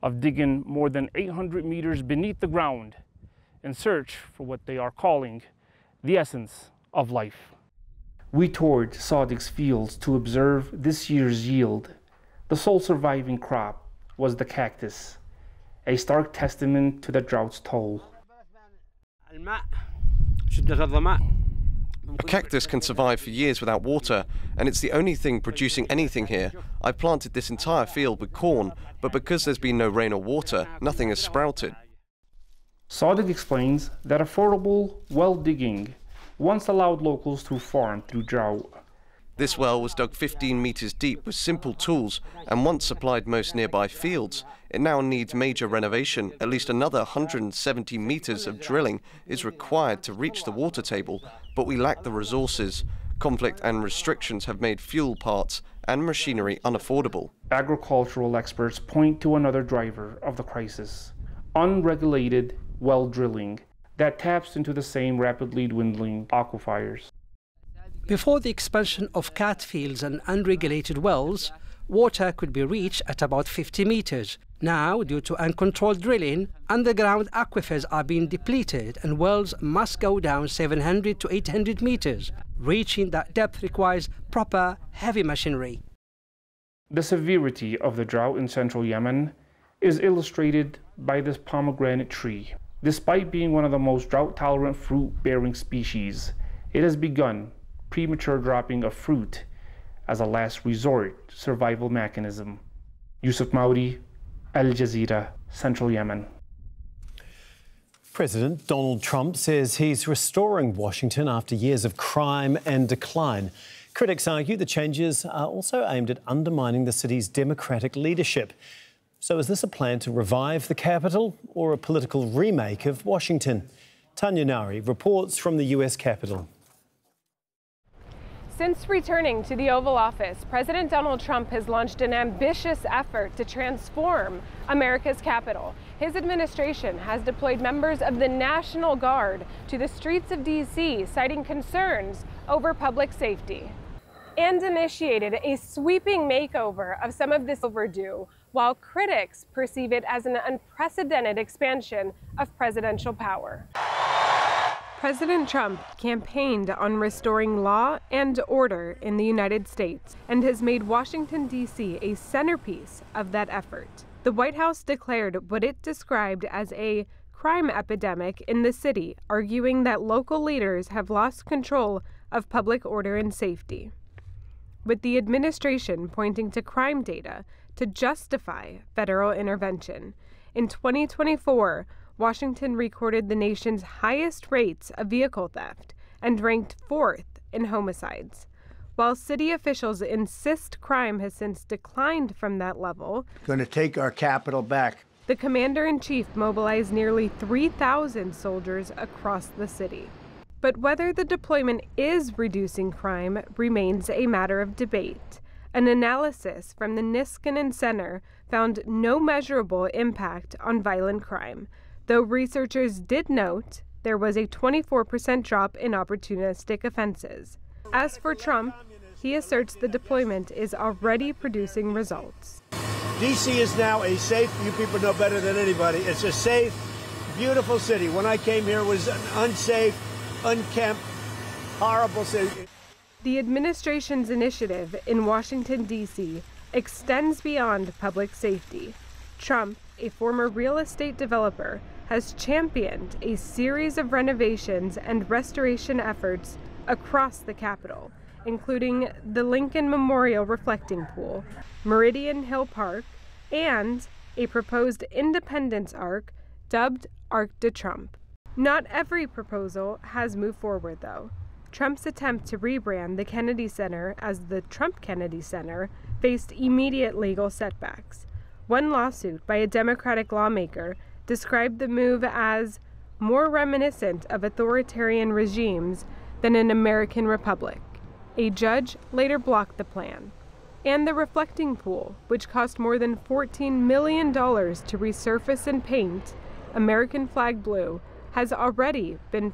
of digging more than 800 meters beneath the ground in search for what they are calling the essence of life. We toured Sadiq's fields to observe this year's yield. The sole surviving crop was the cactus, a stark testament to the drought's toll. A cactus can survive for years without water, and it's the only thing producing anything here. I've planted this entire field with corn, but because there's been no rain or water, nothing has sprouted. Sadiq explains that affordable well digging once allowed locals to farm through drought. This well was dug 15 meters deep with simple tools and once supplied most nearby fields. It now needs major renovation. At least another 170 meters of drilling is required to reach the water table, but we lack the resources. Conflict and restrictions have made fuel parts and machinery unaffordable. Agricultural experts point to another driver of the crisis: unregulated well drilling that taps into the same rapidly dwindling aquifers. Before the expansion of cat fields and unregulated wells, water could be reached at about 50 meters. Now, due to uncontrolled drilling, underground aquifers are being depleted and wells must go down 700 to 800 meters. Reaching that depth requires proper, heavy machinery. The severity of the drought in central Yemen is illustrated by this pomegranate tree. Despite being one of the most drought-tolerant fruit-bearing species, it has begun premature dropping of fruit as a last resort survival mechanism. Yusuf Maudi, Al Jazeera, Central Yemen. President Donald Trump says he's restoring Washington after years of crime and decline. Critics argue the changes are also aimed at undermining the city's democratic leadership. So is this a plan to revive the capital or a political remake of Washington? Tanya Nari reports from the US Capitol. Since returning to the Oval Office, President Donald Trump has launched an ambitious effort to transform America's capital. His administration has deployed members of the National Guard to the streets of D.C., citing concerns over public safety, and initiated a sweeping makeover of some of this overdue, while critics perceive it as an unprecedented expansion of presidential power. President Trump campaigned on restoring law and order in the United States and has made Washington, D.C. a centerpiece of that effort. The White House declared what it described as a crime epidemic in the city, arguing that local leaders have lost control of public order and safety, with the administration pointing to crime data to justify federal intervention. In 2024, Washington recorded the nation's highest rates of vehicle theft and ranked 4th in homicides. While city officials insist crime has since declined from that level, going to take our capital back. The commander-in-chief mobilized nearly 3,000 soldiers across the city. But whether the deployment is reducing crime remains a matter of debate. An analysis from the Niskanen Center found no measurable impact on violent crime, though researchers did note there was a 24% drop in opportunistic offenses. As for Trump, he asserts the deployment is already producing results. D.C. is now a safe, you people know better than anybody, it's a safe, beautiful city. When I came here, it was an unsafe, unkempt, horrible city. The administration's initiative in Washington, D.C. extends beyond public safety. Trump, a former real estate developer, has championed a series of renovations and restoration efforts across the Capitol, including the Lincoln Memorial Reflecting Pool, Meridian Hill Park, and a proposed Independence Arc dubbed Arc de Trump. Not every proposal has moved forward, though. Trump's attempt to rebrand the Kennedy Center as the Trump Kennedy Center faced immediate legal setbacks. One lawsuit by a Democratic lawmaker described the move as more reminiscent of authoritarian regimes than an American republic. A judge later blocked the plan. And the reflecting pool, which cost more than $14 million to resurface and paint American flag blue, has already been